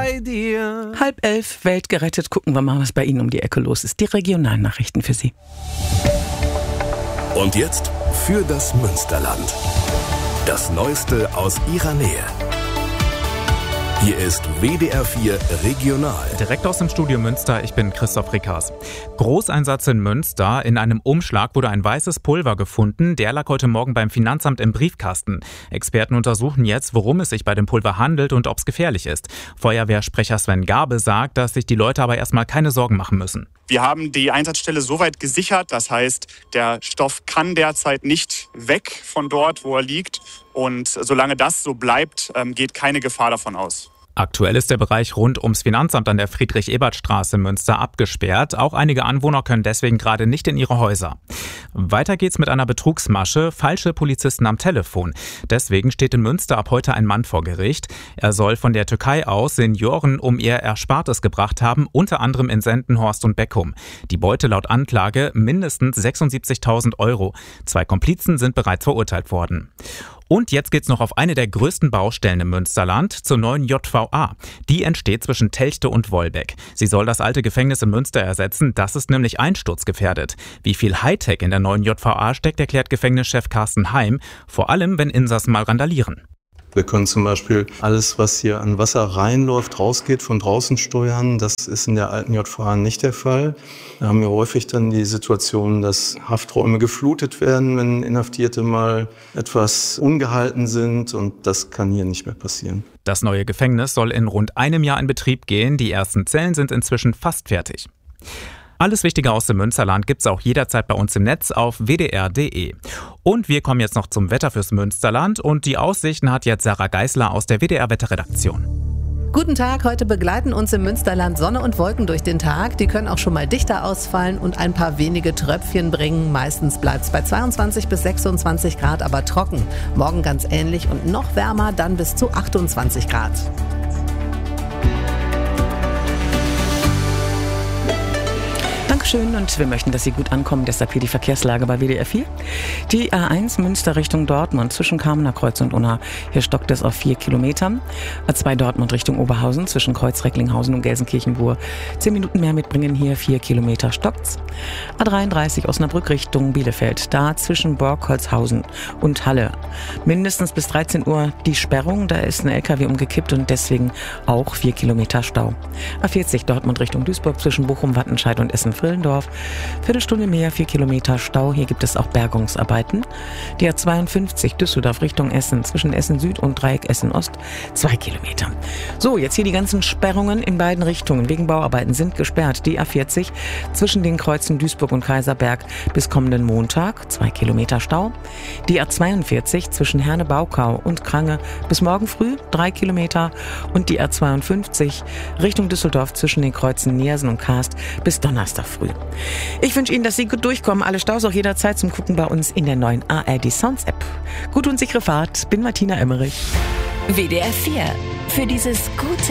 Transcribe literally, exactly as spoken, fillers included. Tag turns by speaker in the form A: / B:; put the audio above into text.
A: bei dir.
B: Halb elf, Welt gerettet. Gucken wir mal, was bei Ihnen um die Ecke los ist. Die Regionalnachrichten für Sie.
C: Und jetzt für das Münsterland. Das Neueste aus Ihrer Nähe. Hier ist W D R vier Regional.
D: Direkt aus dem Studio Münster, ich bin Christoph Rickers. Großeinsatz in Münster. In einem Umschlag wurde ein weißes Pulver gefunden. Der lag heute Morgen beim Finanzamt im Briefkasten. Experten untersuchen jetzt, worum es sich bei dem Pulver handelt und ob es gefährlich ist. Feuerwehrsprecher Sven Gabe sagt, dass sich die Leute aber erstmal keine Sorgen machen müssen.
E: Wir haben die Einsatzstelle soweit gesichert. Das heißt, der Stoff kann derzeit nicht weg von dort, wo er liegt. Und solange das so bleibt, geht keine Gefahr davon aus.
D: Aktuell ist der Bereich rund ums Finanzamt an der Friedrich-Ebert-Straße in Münster abgesperrt. Auch einige Anwohner können deswegen gerade nicht in ihre Häuser. Weiter geht's mit einer Betrugsmasche, falsche Polizisten am Telefon. Deswegen steht in Münster ab heute ein Mann vor Gericht. Er soll von der Türkei aus Senioren um ihr Erspartes gebracht haben, unter anderem in Sendenhorst und Beckum. Die Beute laut Anklage mindestens sechsundsiebzigtausend Euro. Zwei Komplizen sind bereits verurteilt worden. Und jetzt geht's noch auf eine der größten Baustellen im Münsterland, zur neuen J V A. Die entsteht zwischen Telchte und Wolbeck. Sie soll das alte Gefängnis in Münster ersetzen, das ist nämlich einsturzgefährdet. Wie viel Hightech in der neuen J V A steckt, erklärt Gefängnischef Carsten Heim, vor allem wenn Insassen mal randalieren.
F: Wir können zum Beispiel alles, was hier an Wasser reinläuft, rausgeht, von draußen steuern. Das ist in der alten J V A nicht der Fall. Da haben wir häufig dann die Situation, dass Hafträume geflutet werden, wenn Inhaftierte mal etwas ungehalten sind. Und das kann hier nicht mehr passieren.
D: Das neue Gefängnis soll in rund einem Jahr in Betrieb gehen. Die ersten Zellen sind inzwischen fast fertig. Alles Wichtige aus dem Münsterland gibt's auch jederzeit bei uns im Netz auf w d r punkt d e. Und wir kommen jetzt noch zum Wetter fürs Münsterland und die Aussichten hat jetzt Sarah Geisler aus der W D R-Wetterredaktion.
G: Guten Tag, heute begleiten uns im Münsterland Sonne und Wolken durch den Tag. Die können auch schon mal dichter ausfallen und ein paar wenige Tröpfchen bringen. Meistens bleibt es bei zweiundzwanzig bis sechsundzwanzig Grad, aber trocken. Morgen ganz ähnlich und noch wärmer, dann bis zu achtundzwanzig Grad.
B: Dankeschön und wir möchten, dass Sie gut ankommen. Deshalb hier die Verkehrslage bei W D R vier. Die A eins Münster Richtung Dortmund zwischen Kamener Kreuz und Unna. Hier stockt es auf vier Kilometern. A zwei Dortmund Richtung Oberhausen zwischen Kreuz Recklinghausen und Gelsenkirchen-Bur. Zehn Minuten mehr mitbringen, hier vier Kilometer stockt's. A dreiunddreißig Osnabrück Richtung Bielefeld. Da zwischen Borgholzhausen und Halle. Mindestens bis dreizehn Uhr die Sperrung. Da ist ein L K W umgekippt und deswegen auch vier Kilometer Stau. A vierzig Dortmund Richtung Duisburg zwischen Bochum, Wattenscheid und Essen-Frillendorf. Viertelstunde mehr, vier Kilometer Stau. Hier gibt es auch Bergungsarbeiten. Die A zweiundfünfzig Düsseldorf Richtung Essen zwischen Essen Süd und Dreieck Essen Ost. Zwei Kilometer. So, jetzt hier die ganzen Sperrungen in beiden Richtungen. Wegen Bauarbeiten sind gesperrt. Die A vierzig zwischen den Kreuzen Duisburg und Kaiserberg bis kommenden Montag. Zwei Kilometer Stau. Die A zweiundvierzig zwischen Herne-Baukau und Krange bis morgen früh. Drei Kilometer. Und die A zweiundfünfzig Richtung Düsseldorf zwischen den Kreuzen Niersen und Karst bis Donnerstag früh. Ich wünsche Ihnen, dass Sie gut durchkommen. Alle Staus auch jederzeit zum Gucken bei uns in der neuen A R D Sounds App. Gute und sichere Fahrt. Bin Martina Emmerich.
H: W D R vier. Für dieses gute